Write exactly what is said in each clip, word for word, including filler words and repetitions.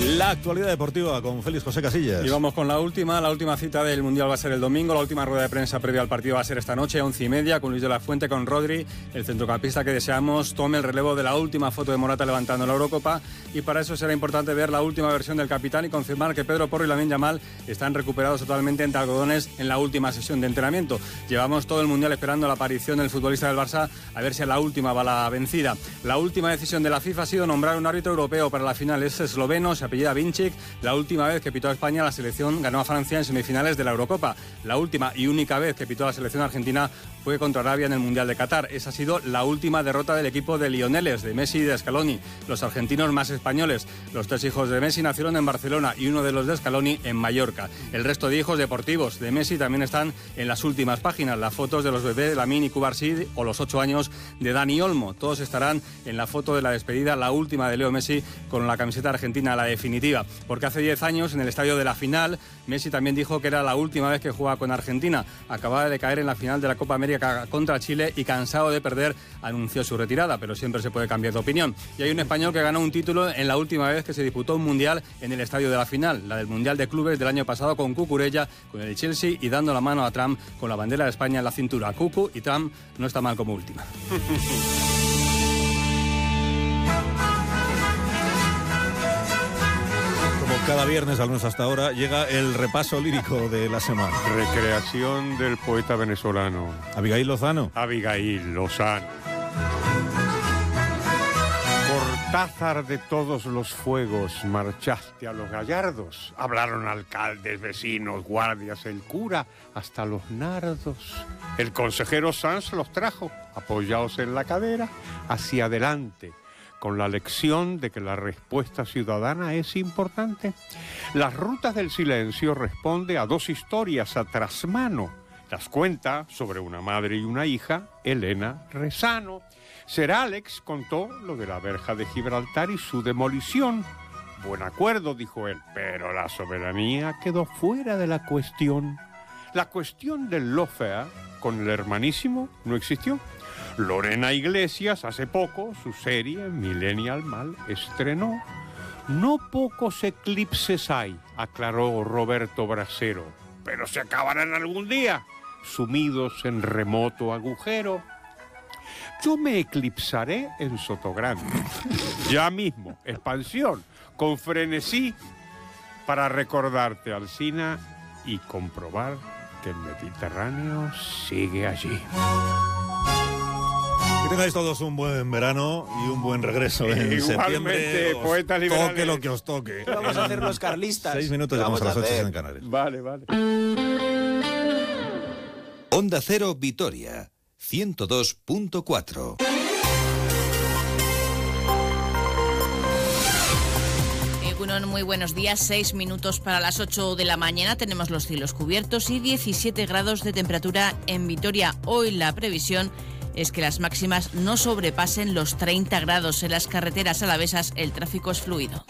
La actualidad deportiva con Félix José Casillas. Y vamos con la última. La última cita del Mundial va a ser el domingo. La última rueda de prensa previa al partido va a ser esta noche, once y media, con Luis de la Fuente, con Rodri, el centrocampista que deseamos tome el relevo de la última foto de Morata levantando la Eurocopa. Y para eso será importante ver la última versión del capitán y confirmar que Pedro Porro y Lamine Yamal están recuperados totalmente entre algodones en la última sesión de entrenamiento. Llevamos todo el Mundial esperando la aparición del futbolista del Barça, a ver si a la última va la vencida. La última decisión de la FIFA ha sido nombrar un árbitro europeo para la final. Es esloveno, se apellida Vincic. La última vez que pitó a España, la selección ganó a Francia en semifinales de la Eurocopa. La última y única vez que pitó a la selección argentina fue contra Arabia en el Mundial de Qatar. Esa ha sido la última derrota del equipo de Lioneles, de Messi y de Scaloni, los argentinos más españoles. Los tres hijos de Messi nacieron en Barcelona y uno de los de Scaloni en Mallorca. El resto de hijos deportivos de Messi también están en las últimas páginas. Las fotos de los bebés Lamine y Cubarsí o los ocho años de Dani Olmo. Todos estarán en la foto de la despedida, la última de Leo Messi con la camiseta argentina, la definitiva. Porque hace diez años, en el estadio de la final, Messi también dijo que era la última vez que jugaba con Argentina. Acababa de caer en la final de la Copa América contra Chile y, cansado de perder, anunció su retirada, pero siempre se puede cambiar de opinión. Y hay un español que ganó un título en la última vez que se disputó un mundial en el estadio de la final, la del Mundial de Clubes del año pasado, con Cucurella, con el Chelsea y dando la mano a Trump con la bandera de España en la cintura. Cucu y Trump no está mal como última. Cada viernes, al menos hasta ahora, llega el repaso lírico de la semana. Recreación del poeta venezolano Abigail Lozano. Abigail Lozano. Cortázar de todos los fuegos, marchaste a los gallardos. Hablaron alcaldes, vecinos, guardias, el cura, hasta los nardos. El consejero Sanz los trajo, apoyados en la cadera, hacia adelante, con la lección de que la respuesta ciudadana es importante. Las rutas del silencio responde a dos historias a trasmano. Las cuenta sobre una madre y una hija, Elena Rezano. Sir Alex contó lo de la verja de Gibraltar y su demolición. Buen acuerdo, dijo él, pero la soberanía quedó fuera de la cuestión. La cuestión del lawfare con el hermanísimo no existió. Lorena Iglesias hace poco su serie Millennial Mal estrenó. No pocos eclipses hay, aclaró Roberto Brasero, pero se acabarán algún día, sumidos en remoto agujero. Yo me eclipsaré en Sotogrande, ya mismo, expansión, con frenesí, para recordarte, Alsina, y comprobar que el Mediterráneo sigue allí. Que tengáis todos un buen verano y un buen regreso en Igualmente, septiembre. poetas liberales. Toque lo que os toque. ¿Qué vamos a hacer los carlistas? Seis minutos y vamos a las ocho en Canarias. Vale, vale. Onda Cero Vitoria, ciento dos punto cuatro. Muy buenos días, seis minutos para las ocho de la mañana. Tenemos los cielos cubiertos y diecisiete grados de temperatura en Vitoria. Hoy la previsión es que las máximas no sobrepasen los treinta grados. En las carreteras alavesas el tráfico es fluido.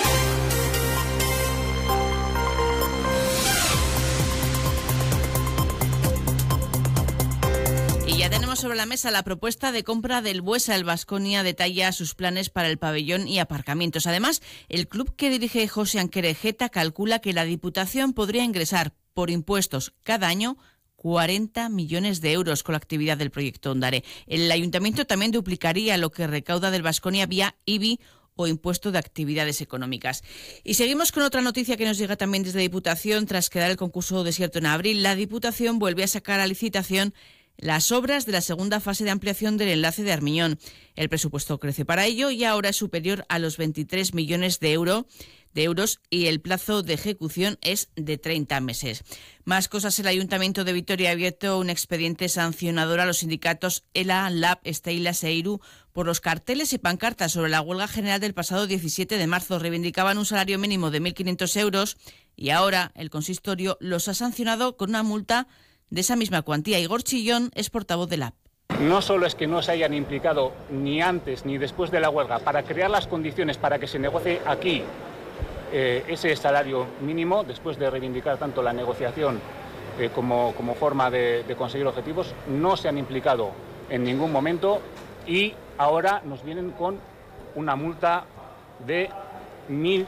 Ya tenemos sobre la mesa la propuesta de compra del Buesa. El Baskonia detalla sus planes para el pabellón y aparcamientos. Además, el club que dirige José Anquerejeta calcula que la Diputación podría ingresar por impuestos cada año cuarenta millones de euros con la actividad del proyecto Ondare. El Ayuntamiento también duplicaría lo que recauda del Baskonia vía I B I o impuesto de actividades económicas. Y seguimos con otra noticia que nos llega también desde Diputación. Tras quedar el concurso desierto en abril, la Diputación vuelve a sacar a licitación las obras de la segunda fase de ampliación del enlace de Armiñón. El presupuesto crece para ello y ahora es superior a los veintitrés millones de, euro, de euros y el plazo de ejecución es de treinta meses. Más cosas. El Ayuntamiento de Vitoria ha abierto un expediente sancionador a los sindicatos ELA, LAB, Esteilas e Eiru por los carteles y pancartas sobre la huelga general del pasado diecisiete de marzo. Reivindicaban un salario mínimo de mil quinientos euros y ahora el consistorio los ha sancionado con una multa de esa misma cuantía. Igor Chillón es portavoz de la A P. No solo es que no se hayan implicado ni antes ni después de la huelga para crear las condiciones para que se negocie aquí eh, ese salario mínimo, después de reivindicar tanto la negociación eh, como, como forma de, de conseguir objetivos, no se han implicado en ningún momento y ahora nos vienen con una multa de mil